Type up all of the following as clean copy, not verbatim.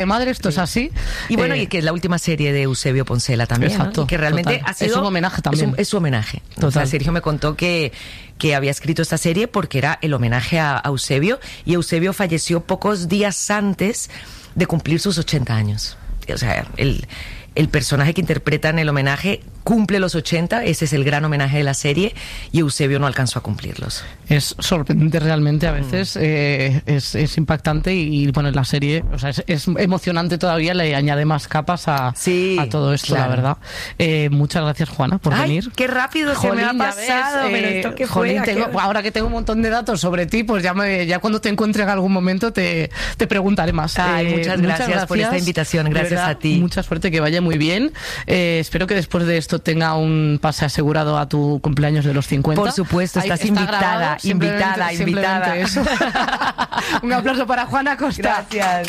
madre, esto es así. Y bueno, y que es la última serie de Eusebio Poncela también, exacto, ¿no? Y que realmente total. ha sido... Es un homenaje también. Es su homenaje. Total. O sea, Sergio me contó que había escrito esta serie porque era el homenaje a Eusebio, y Eusebio falleció pocos días antes de cumplir sus 80 años. O sea, el personaje que interpreta en el homenaje cumple los 80, ese es el gran homenaje de la serie, y Eusebio no alcanzó a cumplirlos. Es sorprendente realmente, a veces es impactante y bueno, en la serie, o sea, es emocionante todavía, le añade más capas a todo esto, claro. La verdad. Muchas gracias, Juana, por venir. ¡Qué rápido se me ha pasado! Pero esto que fue, ahora que tengo un montón de datos sobre ti, pues ya cuando te encuentre en algún momento te preguntaré más. Muchas gracias por esta invitación, gracias a ti. Mucha suerte, que vaya muy bien. Espero que después de esto tenga un pase asegurado a tu cumpleaños de los 50. Por supuesto, estás invitada. Eso. Un aplauso para Juana Costa. Gracias.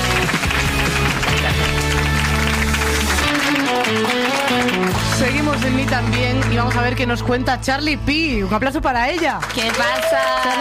Seguimos en Mí También y vamos a ver qué nos cuenta Charlie P. Un aplauso para ella. ¿Qué pasa,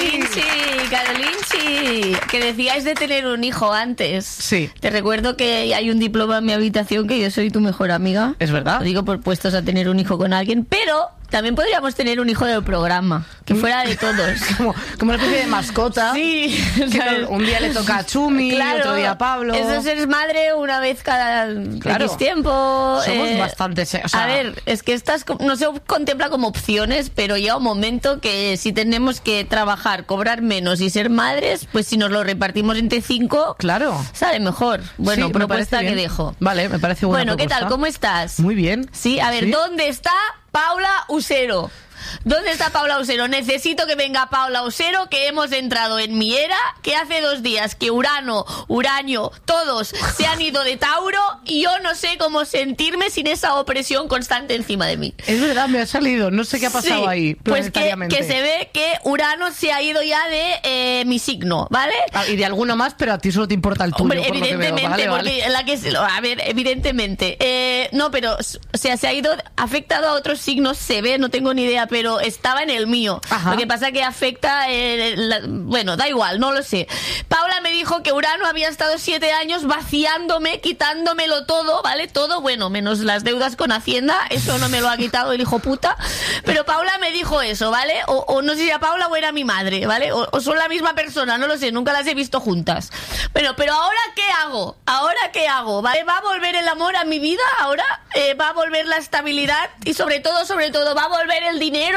Carolinchi? Que decíais de tener un hijo antes. Sí. Te recuerdo que hay un diploma en mi habitación que yo soy tu mejor amiga. ¿Es verdad? Lo digo por puestos a tener un hijo con alguien, pero también podríamos tener un hijo del programa, que fuera de todos. como una especie de mascota. Sí. Que un día le toca a Chumi, claro, otro día a Pablo. Eso es ser madre una vez cada X tiempo. Somos bastante... O sea, a ver, es que estas no se contempla como opciones, pero llega un momento que si tenemos que trabajar, cobrar menos y ser madres, pues si nos lo repartimos entre 5, claro, sale mejor. Bueno, sí, propuesta que dejo. Vale, me parece buena Bueno, propuesta. ¿qué tal? ¿Cómo estás? Muy bien. Sí, a ver, ¿dónde está Paula Usero? ¿Dónde está Paula Usero? Necesito que venga Paula Usero, que hemos entrado en mi era, que hace 2 días que Urano, Uranio, todos se han ido de Tauro y yo no sé cómo sentirme sin esa opresión constante encima de mí. Es verdad, me ha salido, no sé qué ha pasado ahí planetariamente. Pues que se ve que Urano se ha ido ya de mi signo, ¿vale? Y de alguno más, pero a ti solo te importa el tuyo. Hombre, por evidentemente, lo que veo. Vale. porque evidentemente. No, pero, o sea, se ha ido, afectado a otros signos, se ve, no tengo ni idea, pero estaba en el mío. Ajá. Lo que pasa que afecta, bueno, da igual, no lo sé. Paula me dijo que Urano había estado 7 años vaciándome, quitándomelo todo, ¿vale? Todo, bueno, menos las deudas con Hacienda, eso no me lo ha quitado el hijo puta, pero Paula me dijo eso, ¿vale? O no sé si era Paula o era mi madre, ¿vale? O son la misma persona, no lo sé, nunca las he visto juntas. Bueno, pero ¿ahora qué hago? ¿Vale? ¿Va a volver el amor a mi vida ahora? ¿Va a volver la estabilidad? Y sobre todo, ¿va a volver el dinero?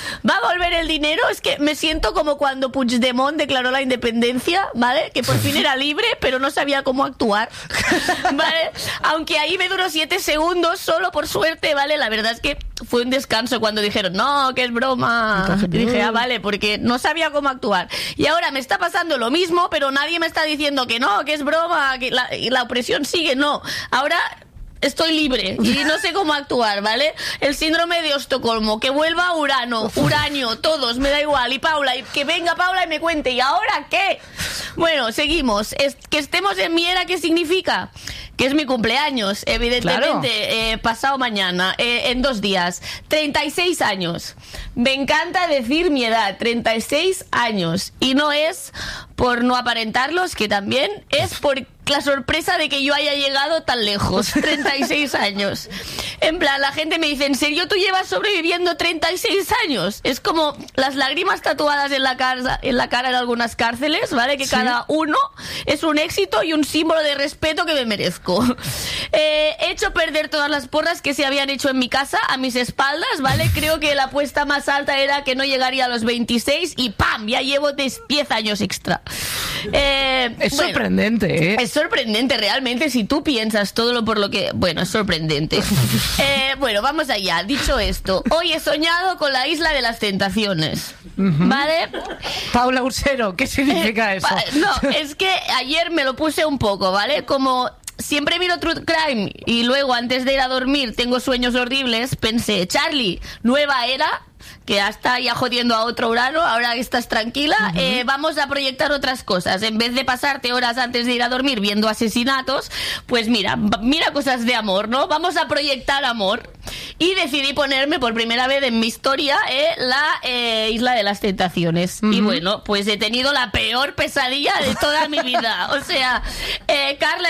Es que me siento como cuando Puigdemont declaró la independencia, ¿vale? Que por fin era libre, pero no sabía cómo actuar, ¿vale? Aunque ahí me duró 7 segundos, solo por suerte, ¿vale? La verdad es que fue un descanso cuando dijeron, no, que es broma. Y dije, vale, porque no sabía cómo actuar. Y ahora me está pasando lo mismo, pero nadie me está diciendo que no, que es broma, que la opresión sigue, no. Ahora estoy libre y no sé cómo actuar, ¿vale? El síndrome de Estocolmo, que vuelva Urano, Uranio, todos, me da igual. Y Paula, y que venga Paula y me cuente, ¿y ahora qué? Bueno, seguimos. Que estemos en mi era, ¿qué significa? Que es mi cumpleaños, evidentemente, pasado mañana, en 2 días. 36 años. Me encanta decir mi edad, 36 años. Y no es por no aparentarlos, que también es por la sorpresa de que yo haya llegado tan lejos. 36 años. En plan, la gente me dice, ¿en serio tú llevas sobreviviendo 36 años? Es como las lágrimas tatuadas en la cara en algunas cárceles, ¿vale? Que cada uno es un éxito y un símbolo de respeto que me merezco. He hecho perder todas las porras que se habían hecho en mi casa a mis espaldas, ¿vale? Creo que la apuesta más alta era que no llegaría a los 26 y ¡pam! Ya llevo 10 años extra. Es sorprendente, ¿eh? Es sorprendente realmente si tú piensas todo lo por lo que... Bueno, es sorprendente. Bueno, vamos allá. Dicho esto, hoy he soñado con la Isla de las Tentaciones, ¿vale? Paula Usero, ¿qué significa eso? No, es que ayer me lo puse un poco, ¿vale? Como siempre miro True Crime y luego antes de ir a dormir tengo sueños horribles, pensé, Charlie, nueva era, que ya está ya jodiendo a otro Urano, ahora que estás tranquila, vamos a proyectar otras cosas. En vez de pasarte horas antes de ir a dormir viendo asesinatos, pues mira cosas de amor, ¿no? Vamos a proyectar amor. Y decidí ponerme por primera vez en mi historia la Isla de las Tentaciones. Y bueno, pues he tenido la peor pesadilla de toda mi vida. O sea, Carla